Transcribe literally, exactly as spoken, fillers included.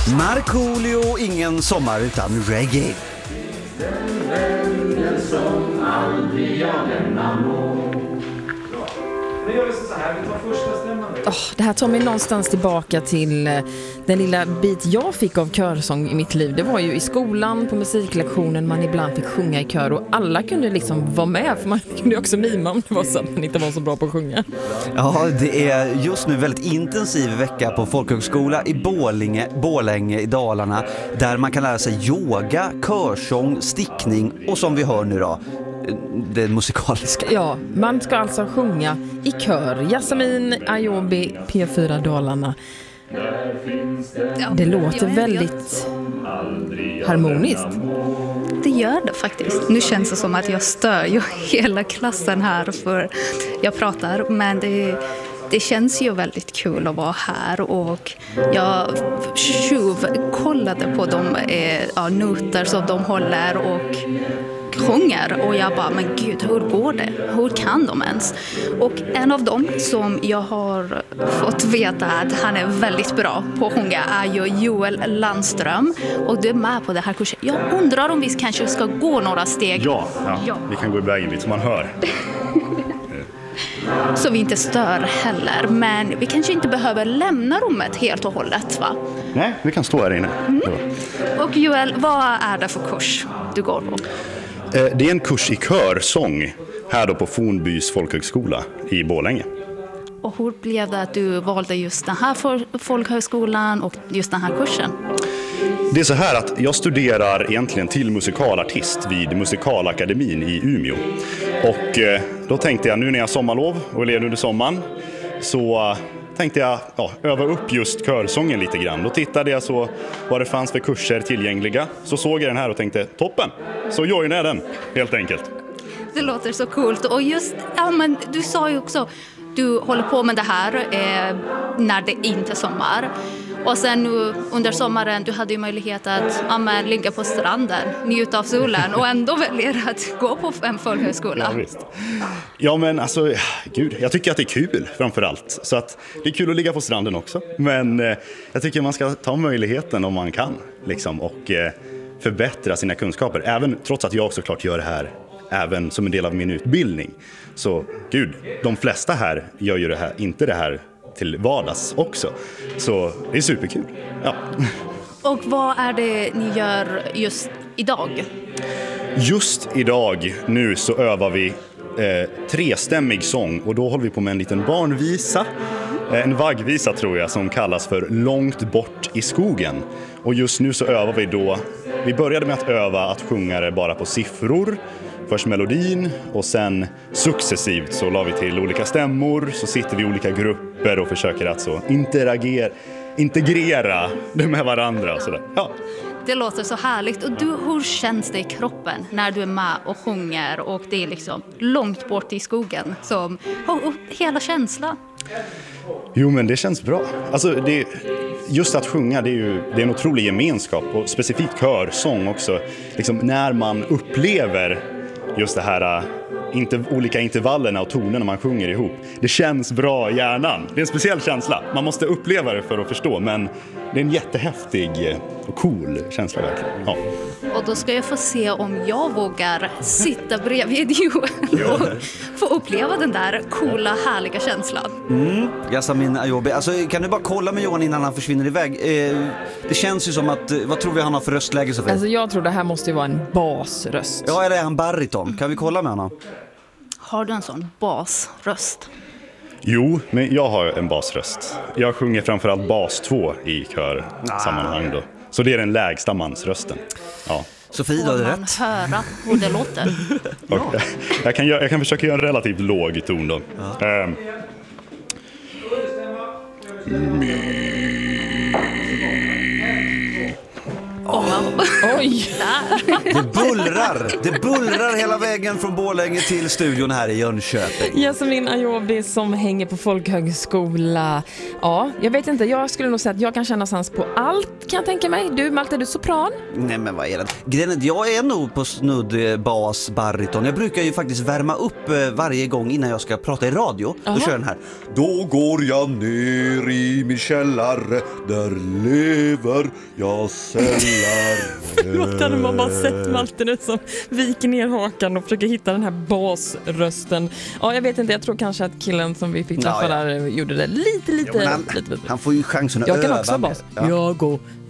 Markoolio, ingen sommar utan reggae. Den vänner som aldrig jag lämnar må. Nu gör vi så här, vi tar första stämman. Oh, det här tar mig någonstans tillbaka till eh, den lilla bit jag fick av körsång i mitt liv. Det var ju i skolan på musiklektionen man ibland fick sjunga i kör och alla kunde liksom vara med, för man kunde också mima om det var så att man inte var så bra på att sjunga. Ja, det är just nu väldigt intensiv vecka på folkhögskola i Borlänge, Borlänge i Dalarna, där man kan lära sig yoga, körsång, stickning och som vi hör nu då, det musikaliska. Ja, man ska alltså sjunga i kör. Jasmin Ayobi, P fyra Dalarna. Det låter väldigt harmoniskt. Det gör det faktiskt. Nu känns det som att jag stör ju hela klassen här för jag pratar, men det, det känns ju väldigt kul att vara här och jag tjuvkollade på de eh, ja, noter som de håller och sjunger och jag bara, men gud, hur går det? Hur kan de ens? Och en av dem som jag har fått veta att han är väldigt bra på att sjunga är ju Joel Landström och du är med på det här kursen. Jag undrar om vi kanske ska gå några steg. Ja, ja. ja. Vi kan gå i vägen lite så man hör. Så vi inte stör heller, men vi kanske inte behöver lämna rummet helt och hållet, va? Nej, vi kan stå här inne. Mm. Och Joel, vad är det för kurs du går på? Det är en kurs i körsång här då på Fornbys folkhögskola i Borlänge. Och hur blev det att du valde just den här folkhögskolan och just den här kursen? Det är så här att jag studerar egentligen till musikalartist vid Musikalakademin i Umeå. Och då tänkte jag, nu när jag har sommarlov och lever under sommaren, så tänkte jag ja, öva upp just körsången lite grann. Då tittade jag så vad det fanns för kurser tillgängliga. Så såg jag den här och tänkte, toppen! Så joinade jag den, helt enkelt. Det låter så coolt. Och just, ja men du sa ju också, du håller på med det här eh, när det inte är sommar. Och sen nu under sommaren, du hade ju möjlighet att ja, men, ligga på stranden, njuta av solen och ändå väljer att gå på en folkhögskola. Ja, visst. Ja, men alltså, gud, jag tycker att det är kul framförallt. Så att det är kul att ligga på stranden också. Men eh, jag tycker man ska ta möjligheten om man kan liksom, och eh, förbättra sina kunskaper. Även trots att jag såklart gör det här även som en del av min utbildning. Så gud, de flesta här gör ju det här, inte det här till vardags också. Så det är superkul. Ja. Och vad är det ni gör just idag? Just idag nu så övar vi eh, trestämmig sång och då håller vi på med en liten barnvisa. Eh, en vaggvisa tror jag som kallas för Långt bort i skogen. Och just nu så övar vi då, vi började med att öva att sjunga det bara på siffror. Först melodin och sen successivt så la vi till olika stämmor, så sitter vi i olika grupper och försöker att så interagera, integrera det med varandra och sådär. Ja. Det låter så härligt. Och du, hur känns det i kroppen när du är med och sjunger och det är liksom långt bort i skogen? Som, och hela känslan. Jo, men det känns bra. Alltså det, just att sjunga, det är ju det är en otrolig gemenskap och specifikt körsång också. Liksom när man upplever just det här inte, olika intervallerna och tonerna man sjunger ihop. Det känns bra i hjärnan. Det är en speciell känsla. Man måste uppleva det för att förstå, men det är en jättehäftig och cool känsla verkligen. Ja. Och då ska jag få se om jag vågar sitta bredvid Joel och få uppleva den där coola, härliga känslan. Mm, Jasmin Ayobi. Alltså, kan du bara kolla med Johan innan han försvinner iväg? Eh, det känns ju som att, vad tror vi han har för röstläge? Så alltså jag tror det här måste ju vara en basröst. Ja, eller är han bariton? Kan vi kolla med honom? Har du en sån basröst? Jo, men jag har en basröst. Jag sjunger framförallt bas två i körsammanhang då. Så det är den lägsta mansrösten. Ja. Sofie, har du rätt? Får man höra hur det låter? Ja. Jag, kan, jag kan försöka göra en relativt låg ton då. Ja. Um. Oh. Oj! Där. Det bullrar, det bullrar hela vägen från Borlänge till studion här i Jönköping. Jasmin Ayobi som hänger på folkhögskola. Ja, jag vet inte, jag skulle nog säga att jag kan känna sans på allt, kan jag tänka mig. Du, Malte, är du sopran? Nej, men vad är det? Grejen, jag är nog på snudd bas, bariton. Jag brukar ju faktiskt värma upp varje gång innan jag ska prata i radio. Aha. Då kör jag den här. Då går jag ner i min källare, där lever jag sällar. Förlåt, hade man bara sett Malte nu som viker ner hakan och försöker hitta den här basrösten. Ja, jag vet inte, jag tror kanske att killen som vi fick träffa ja, ja. där gjorde det lite, lite, Jo, han, lite, lite. han får ju chansen att Jag kan öva också ha bas. med. Ja. Jag går